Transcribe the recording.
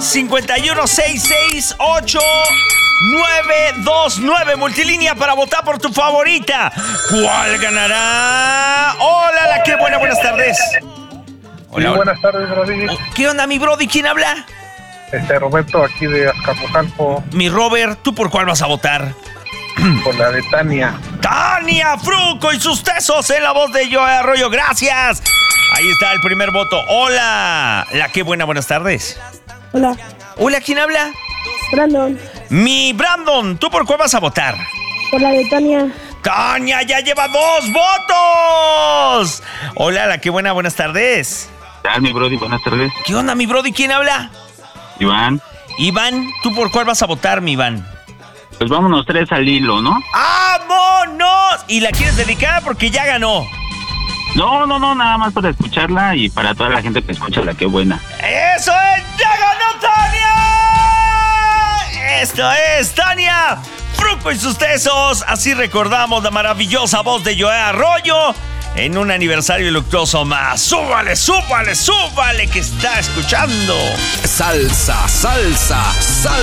51668929 multilínea para votar por tu favorita. ¿Cuál ganará? Hola, la que buena, buenas tardes. Hola, sí, buenas tardes, Brody. ¿Qué onda, mi Brody? ¿Quién habla? Roberto, aquí de Azcapotzalco. Mi Robert, ¿tú por cuál vas a votar? Por la de Tania. Tania Fruco y sus tesos en la voz de Joe Arroyo. Gracias. Ahí está el primer voto. Hola, la que buena, buenas tardes. Hola. Hola, ¿quién habla? Brandon. Mi Brandon, ¿tú por cuál vas a votar? Por la de Tania. Tania ya lleva 2 votos. Hola, la que buena, buenas tardes. ¿Qué tal, mi Brody? Buenas tardes. ¿Qué onda, mi Brody? ¿Quién habla? Iván. Iván, ¿tú por cuál vas a votar, mi Iván? Pues vámonos 3 al hilo, ¿no? ¡Vámonos! ¿Y la quieres dedicar porque ya ganó? No, nada más para escucharla y para toda la gente que escucha la que buena. ¡Eso es! ¡Ya ganó Tania! Esto es Tania Fruco y sus tesos. Así recordamos la maravillosa voz de Joe Arroyo en un aniversario luctuoso más. ¡Súbale, súbale, súbale que está escuchando! Salsa, salsa, salsa.